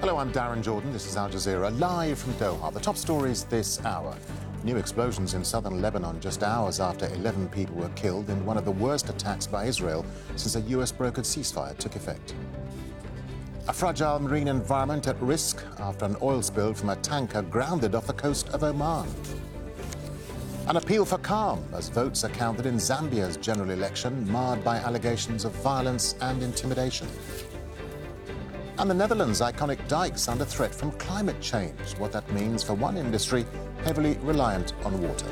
Hello, I'm Darren Jordan. This is Al Jazeera, live from Doha. The top stories this hour. New explosions in southern Lebanon just hours after 11 people were killed in one of the worst attacks by Israel since a US-brokered ceasefire took effect. A fragile marine environment at risk after an oil spill from a tanker grounded off the coast of Oman. An appeal for calm as votes are counted in Zambia's general election, marred by allegations of violence and intimidation. And the Netherlands' iconic dikes under threat from climate change, what that means for one industry heavily reliant on water.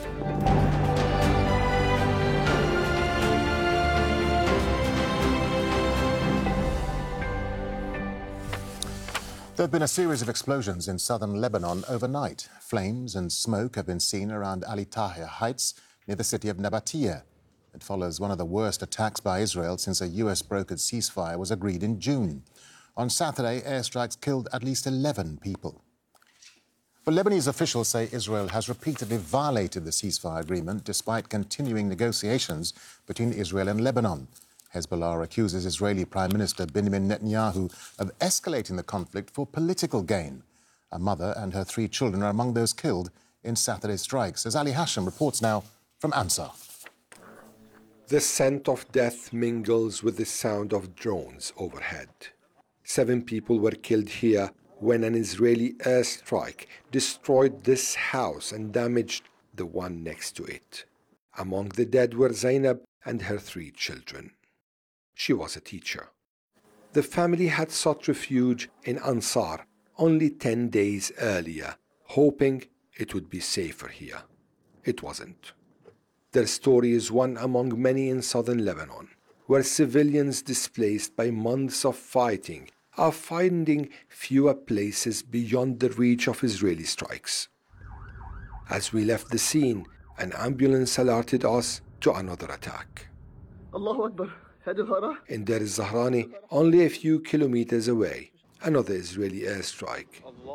There have been a series of explosions in southern Lebanon overnight. Flames and smoke have been seen around Ali Tahir Heights near the city of Nabatea. It follows one of the worst attacks by Israel since a US-brokered ceasefire was agreed in June. On Saturday, airstrikes killed at least 11 people. But Lebanese officials say Israel has repeatedly violated the ceasefire agreement despite continuing negotiations between Israel and Lebanon. Hezbollah accuses Israeli Prime Minister Benjamin Netanyahu of escalating the conflict for political gain. A mother and her 3 children are among those killed in Saturday's strikes, as Ali Hashim reports now from Ansar. The scent of death mingles with the sound of drones overhead. 7 people were killed here when an Israeli airstrike destroyed this house and damaged the one next to it. Among the dead were Zainab and her 3 children. She was a teacher. The family had sought refuge in Ansar only 10 days earlier, hoping it would be safer here. It wasn't. Their story is one among many in southern Lebanon, where civilians displaced by months of fighting are finding fewer places beyond the reach of Israeli strikes. As we left the scene, an ambulance alerted us to another attack. Allahu Akbar. In Deir el-Zahrani, only a few kilometers away, another Israeli airstrike.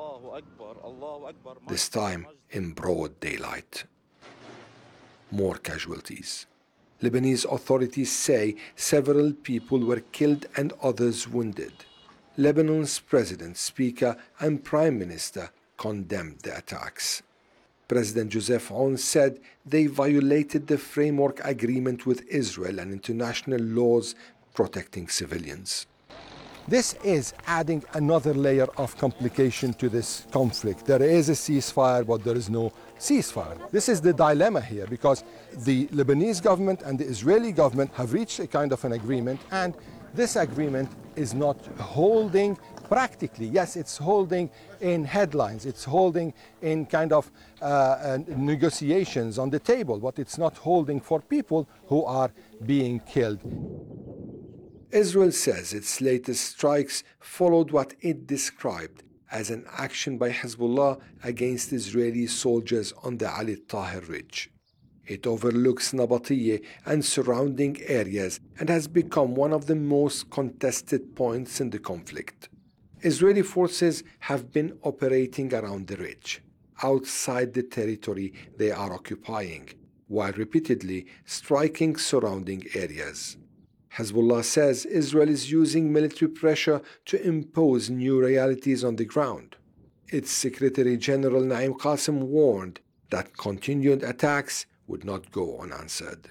This time in broad daylight. More casualties. Lebanese authorities say several people were killed and others wounded. Lebanon's president, speaker, and prime minister condemned the attacks. President Joseph Aoun said they violated the framework agreement with Israel and international laws protecting civilians. This is adding another layer of complication to this conflict. There is a ceasefire, but there is no ceasefire. This is the dilemma here, because the Lebanese government and the Israeli government have reached a kind of an agreement, and this agreement is not holding practically. Yes, it's holding in headlines, it's holding in kind of negotiations on the table, but it's not holding for people who are being killed. Israel says its latest strikes followed what it described as an action by Hezbollah against Israeli soldiers on the Ali Tahir Ridge. It overlooks Nabatea and surrounding areas and has become one of the most contested points in the conflict. Israeli forces have been operating around the ridge, outside the territory they are occupying, while repeatedly striking surrounding areas. Hezbollah says Israel is using military pressure to impose new realities on the ground. Its Secretary General Naim Qassem warned that continued attacks would not go unanswered.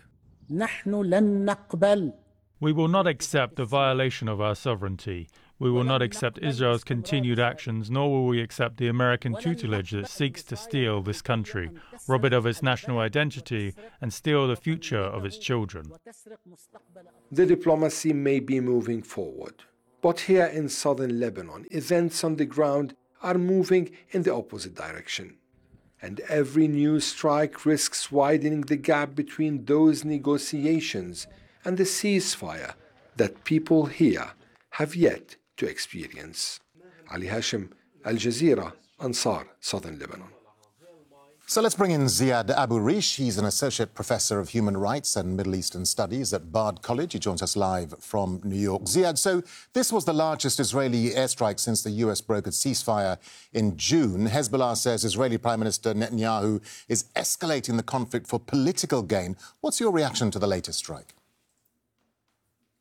We will not accept the violation of our sovereignty. We will not accept Israel's continued actions, nor will we accept the American tutelage that seeks to steal this country, rob it of its national identity, and steal the future of its children. The diplomacy may be moving forward, but here in southern Lebanon, events on the ground are moving in the opposite direction. And every new strike risks widening the gap between those negotiations and the ceasefire that people here have yet to experience. Ali Hashim, Al Jazeera, Ansar, Southern Lebanon. So let's bring in Ziad Abu Rish. He's an associate professor of human rights and Middle Eastern studies at Bard College. He joins us live from New York. Ziad, so this was the largest Israeli airstrike since the US brokered ceasefire in June. Hezbollah says Israeli Prime Minister Netanyahu is escalating the conflict for political gain. What's your reaction to the latest strike?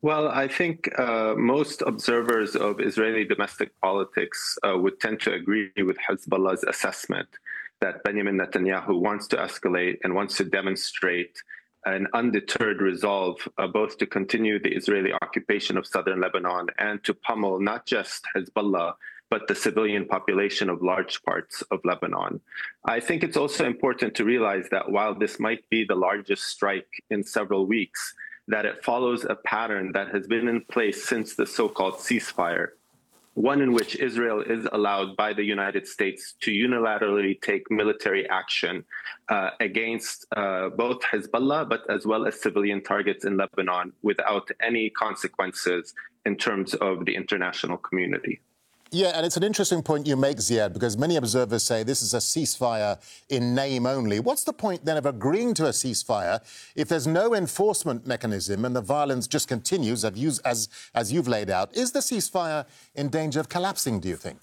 Well, I think most observers of Israeli domestic politics would tend to agree with Hezbollah's assessment that Benjamin Netanyahu wants to escalate and wants to demonstrate an undeterred resolve both to continue the Israeli occupation of southern Lebanon and to pummel not just Hezbollah, but the civilian population of large parts of Lebanon. I think it's also important to realize that while this might be the largest strike in several weeks, that it follows a pattern that has been in place since the so-called ceasefire, one in which Israel is allowed by the United States to unilaterally take military action against both Hezbollah, but as well as civilian targets in Lebanon without any consequences in terms of the international community. Yeah, and it's an interesting point you make, Ziad, because many observers say this is a ceasefire in name only. What's the point then of agreeing to a ceasefire if there's no enforcement mechanism and the violence just continues as you've laid out? Is the ceasefire in danger of collapsing, do you think?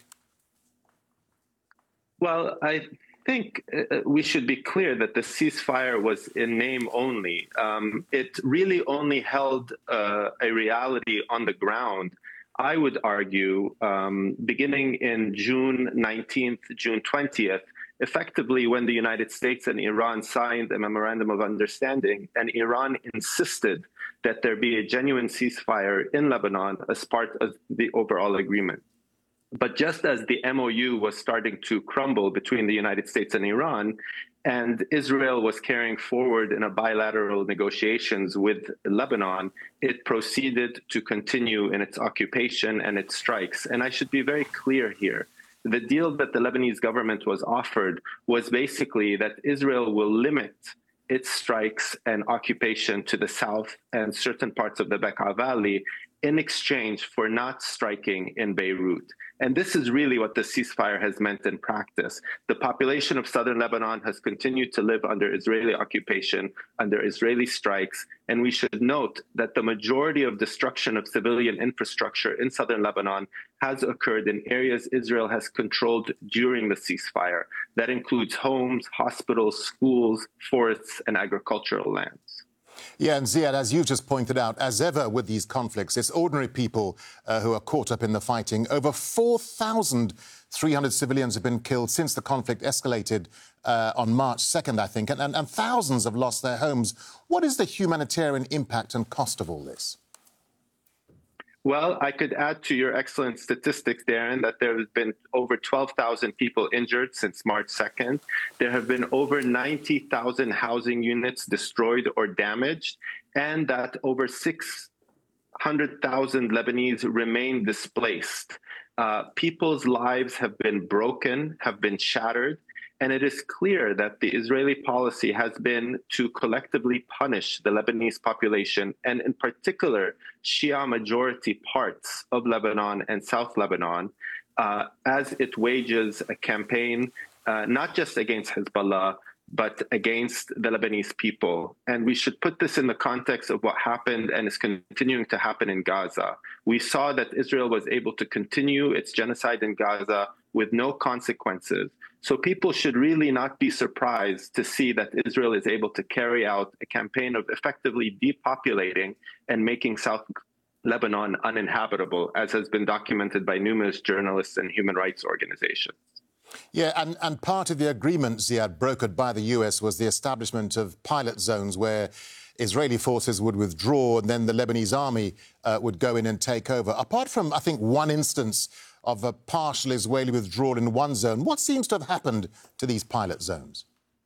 Well, I think we should be clear that the ceasefire was in name only. It really only held a reality on the ground, I would argue, beginning in June 19th, June 20th, effectively when the United States and Iran signed a memorandum of understanding, and Iran insisted that there be a genuine ceasefire in Lebanon as part of the overall agreement. But just as the MOU was starting to crumble between the United States and Iran, and Israel was carrying forward in a bilateral negotiations with Lebanon, it proceeded to continue in its occupation and its strikes. And I should be very clear here. The deal that the Lebanese government was offered was basically that Israel will limit its strikes and occupation to the south and certain parts of the Bekaa Valley in exchange for not striking in Beirut. And this is really what the ceasefire has meant in practice. The population of southern Lebanon has continued to live under Israeli occupation, under Israeli strikes, and we should note that the majority of destruction of civilian infrastructure in southern Lebanon has occurred in areas Israel has controlled during the ceasefire. That includes homes, hospitals, schools, forests, and agricultural lands. Yeah, and Ziad, as you just pointed out, as ever with these conflicts, it's ordinary people who are caught up in the fighting. Over 4,300 civilians have been killed since the conflict escalated on March 2nd, I think, and thousands have lost their homes. What is the humanitarian impact and cost of all this? Well, I could add to your excellent statistics, Darren, that there have been over 12,000 people injured since March 2nd. There have been over 90,000 housing units destroyed or damaged, and that over 600,000 Lebanese remain displaced. People's lives have been broken, have been shattered. And it is clear that the Israeli policy has been to collectively punish the Lebanese population, and in particular, Shia majority parts of Lebanon and South Lebanon, as it wages a campaign not just against Hezbollah, but against the Lebanese people. And we should put this in the context of what happened and is continuing to happen in Gaza. We saw that Israel was able to continue its genocide in Gaza with no consequences. So people should really not be surprised to see that Israel is able to carry out a campaign of effectively depopulating and making South Lebanon uninhabitable, as has been documented by numerous journalists and human rights organizations. Yeah, and part of the agreement, Ziad, brokered by the US was the establishment of pilot zones where Israeli forces would withdraw and then the Lebanese army would go in and take over. Apart from, I think, one instance of a partial Israeli withdrawal in one zone, what seems to have happened to these pilot zones?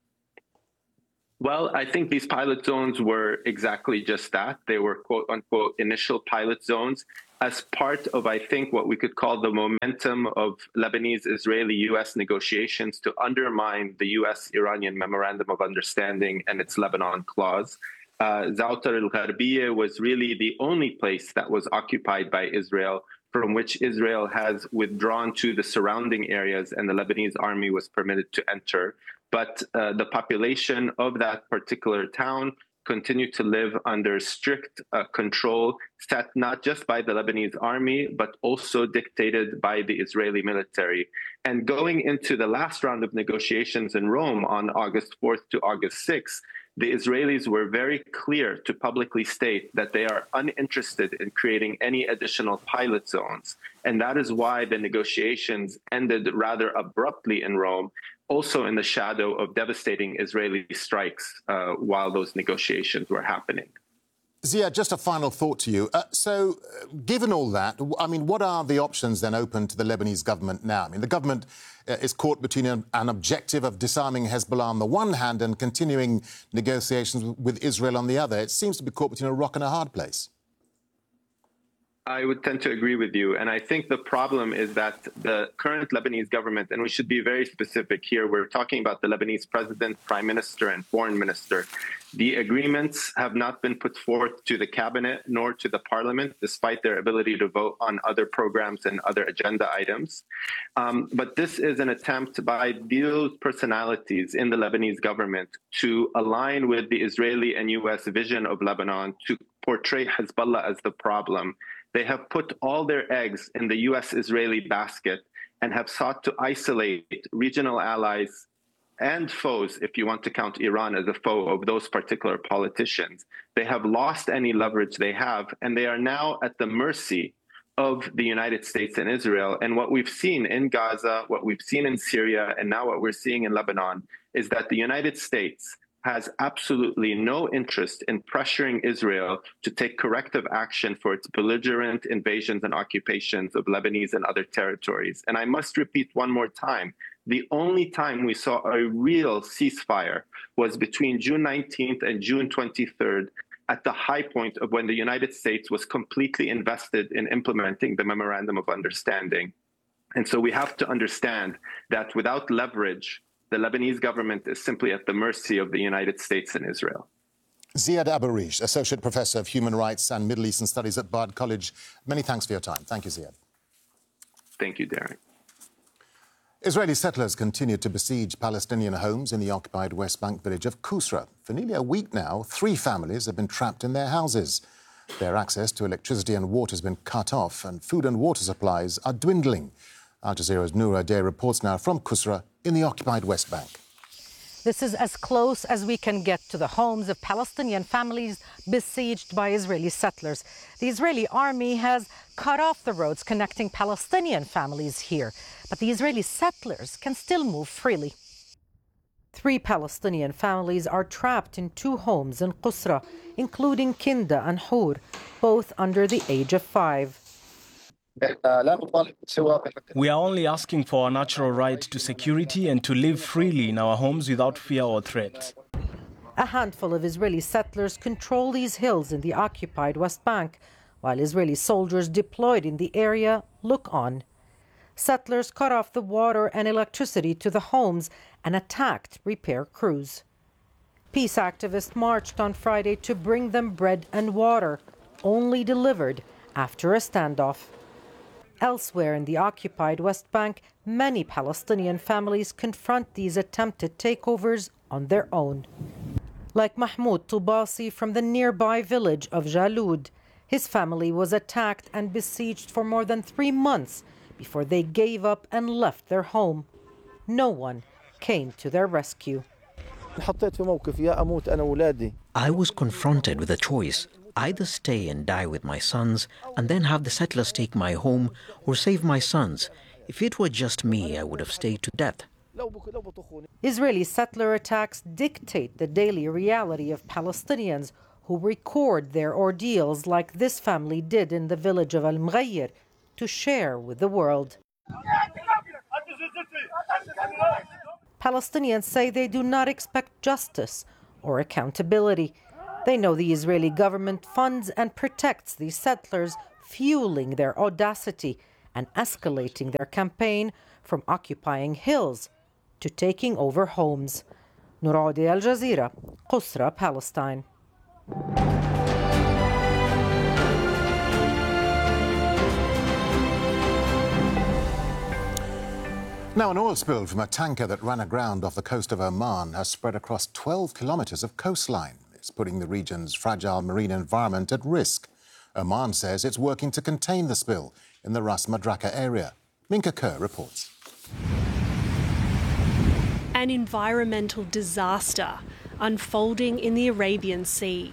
Well, I think these pilot zones were exactly just that. They were, quote unquote, initial pilot zones as part of, I think, what we could call the momentum of Lebanese-Israeli-U.S. negotiations to undermine the U.S.-Iranian Memorandum of Understanding and its Lebanon clause. Za'atar al-Gharbiyya was really the only place that was occupied by Israel, from which Israel has withdrawn to the surrounding areas and the Lebanese army was permitted to enter. But the population of that particular town continued to live under strict control, set not just by the Lebanese army, but also dictated by the Israeli military. And going into the last round of negotiations in Rome on August 4th to August 6th, the Israelis were very clear to publicly state that they are uninterested in creating any additional pilot zones. And that is why the negotiations ended rather abruptly in Rome, also in the shadow of devastating Israeli strikes while those negotiations were happening. Ziad, just a final thought to you. Given all that, I mean, what are the options then open to the Lebanese government now? I mean, the government is caught between an objective of disarming Hezbollah on the one hand and continuing negotiations with Israel on the other. It seems to be caught between a rock and a hard place. I would tend to agree with you. And I think the problem is that the current Lebanese government, and we should be very specific here, we're talking about the Lebanese president, prime minister, and foreign minister. The agreements have not been put forth to the cabinet nor to the parliament, despite their ability to vote on other programs and other agenda items. But this is an attempt by those personalities in the Lebanese government to align with the Israeli and U.S. vision of Lebanon to portray Hezbollah as the problem. They have put all their eggs in the U.S.-Israeli basket and have sought to isolate regional allies and foes, if you want to count Iran as a foe of those particular politicians. They have lost any leverage they have, and they are now at the mercy of the United States and Israel. And what we've seen in Gaza, what we've seen in Syria, and now what we're seeing in Lebanon is that the United States has absolutely no interest in pressuring Israel to take corrective action for its belligerent invasions and occupations of Lebanese and other territories. And I must repeat one more time, the only time we saw a real ceasefire was between June 19th and June 23rd, at the high point of when the United States was completely invested in implementing the Memorandum of Understanding. And so we have to understand that without leverage, the Lebanese government is simply at the mercy of the United States and Israel. Ziad Abu-Rish, Associate Professor of Human Rights and Middle Eastern Studies at Bard College. Many thanks for your time. Thank you, Ziad. Thank you, Darren. Israeli settlers continue to besiege Palestinian homes in the occupied West Bank village of Qusra. For nearly a week now, 3 families have been trapped in their houses. Their access to electricity and water has been cut off, and food and water supplies are dwindling. Al Jazeera's Noura Day reports now from Qusra in the occupied West Bank. This is as close as we can get to the homes of Palestinian families besieged by Israeli settlers. The Israeli army has cut off the roads connecting Palestinian families here, but the Israeli settlers can still move freely. 3 Palestinian families are trapped in 2 homes in Qusra, including Kinda and Hur, both under the age of 5. We are only asking for our natural right to security and to live freely in our homes without fear or threat. A handful of Israeli settlers control these hills in the occupied West Bank, while Israeli soldiers deployed in the area look on. Settlers cut off the water and electricity to the homes and attacked repair crews. Peace activists marched on Friday to bring them bread and water, only delivered after a standoff. Elsewhere in the occupied West Bank, many Palestinian families confront these attempted takeovers on their own. Like Mahmoud Tubasi from the nearby village of Jalud, his family was attacked and besieged for more than 3 months before they gave up and left their home. No one came to their rescue. I was confronted with a choice. Either stay and die with my sons and then have the settlers take my home, or save my sons. If it were just me, I would have stayed to death. Israeli settler attacks dictate the daily reality of Palestinians who record their ordeals like this family did in the village of Al-Mghayr to share with the world. Palestinians say they do not expect justice or accountability. They know the Israeli government funds and protects these settlers, fueling their audacity and escalating their campaign from occupying hills to taking over homes. Noura Day, Al Jazeera, Qusra, Palestine. Now, an oil spill from a tanker that ran aground off the coast of Oman has spread across 12 kilometres of coastline. It's putting the region's fragile marine environment at risk. Oman says it's working to contain the spill in the Ras Madraka area. Minka Kerr reports. An environmental disaster. unfolding in the Arabian Sea.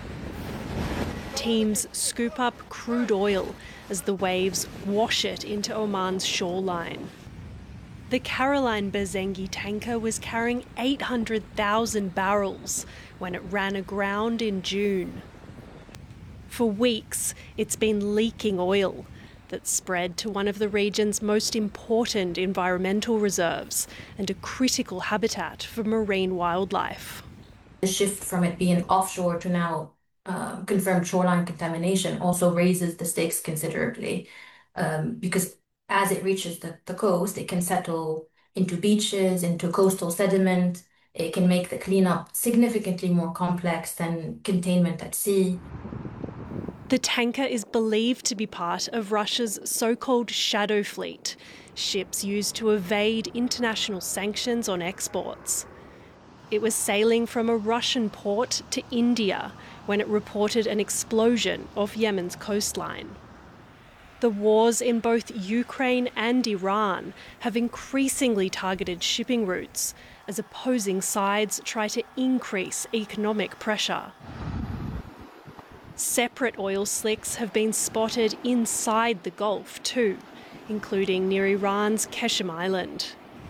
Teams scoop up crude oil as the waves wash it into Oman's shoreline. The Caroline Berzengi tanker was carrying 800,000 barrels when it ran aground in June. For weeks, it's been leaking oil that spread to one of the region's most important environmental reserves and a critical habitat for marine wildlife. The shift from it being offshore to now confirmed shoreline contamination also raises the stakes considerably because as it reaches the coast, it can settle into beaches, into coastal sediment. It can make the cleanup significantly more complex than containment at sea. The tanker is believed to be part of Russia's so-called shadow fleet, ships used to evade international sanctions on exports. It was sailing from a Russian port to India when it reported an explosion off Yemen's coastline. The wars in both Ukraine and Iran have increasingly targeted shipping routes as opposing sides try to increase economic pressure. Separate oil slicks have been spotted inside the Gulf too, including near Iran's Qeshm Island.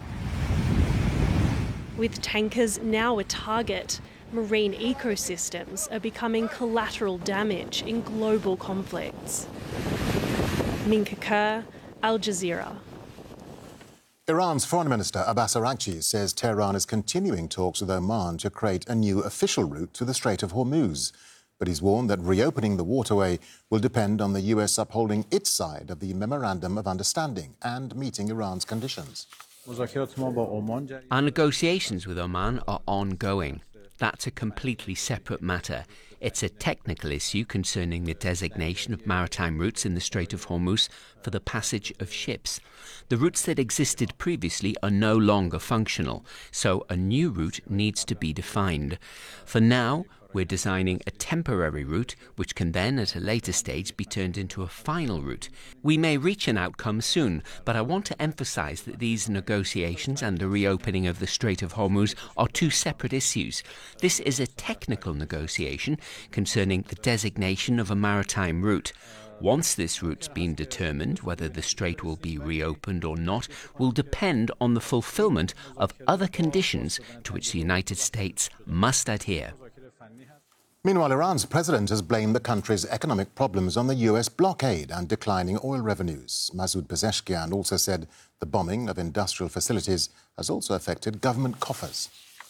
With tankers now a target, marine ecosystems are becoming collateral damage in global conflicts. Minka Kerr, Al Jazeera. Iran's Foreign Minister Abbas Araghchi says Tehran is continuing talks with Oman to create a new official route to the Strait of Hormuz. But he's warned that reopening the waterway will depend on the US upholding its side of the Memorandum of Understanding and meeting Iran's conditions. Our negotiations with Oman are ongoing. That's a completely separate matter. It's a technical issue concerning the designation of maritime routes in the Strait of Hormuz for the passage of ships. The routes that existed previously are no longer functional, so a new route needs to be defined. For now, we're designing a temporary route which can then, at a later stage, be turned into a final route. We may reach an outcome soon, but I want to emphasize that these negotiations and the reopening of the Strait of Hormuz are two separate issues. This is a technical negotiation concerning the designation of a maritime route. Once this route's been determined, whether the strait will be reopened or not will depend on the fulfillment of other conditions to which the United States must adhere. Meanwhile, Iran's president has blamed the country's economic problems on the US blockade and declining oil revenues. Masoud Pezeshkian also said the bombing of industrial facilities has also affected government coffers.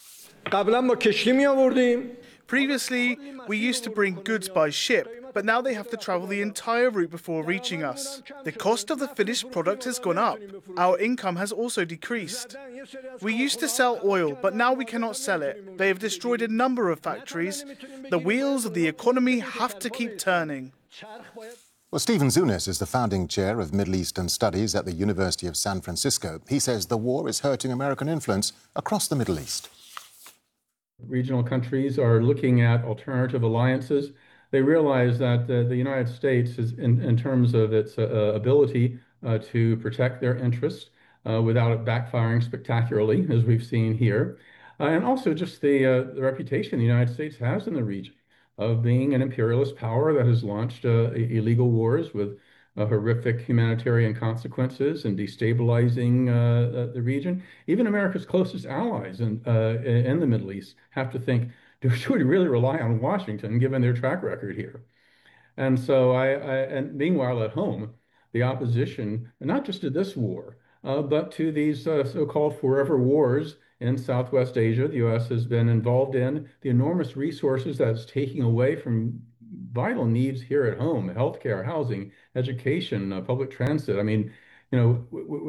Previously, we used to bring goods by ship, but now they have to travel the entire route before reaching us. The cost of the finished product has gone up. Our income has also decreased. We used to sell oil, but now we cannot sell it. They have destroyed a number of factories. The wheels of the economy have to keep turning. Well, Stephen Zunis is the founding chair of Middle Eastern Studies at the University of San Francisco. He says the war is hurting American influence across the Middle East. Regional countries are looking at alternative alliances. They realize that the United States is, in terms of its ability to protect their interests without it backfiring spectacularly, as we've seen here, and also just the reputation the United States has in the region of being an imperialist power that has launched illegal wars with horrific humanitarian consequences and destabilizing the region. Even America's closest allies in the Middle East have to think, should we really rely on Washington given their track record here? And so and meanwhile at home, the opposition, not just to this war, but to these so-called forever wars in Southwest Asia, the U.S. has been involved in, the enormous resources that it's taking away from vital needs here at home: healthcare, housing, education, public transit. I mean, you know,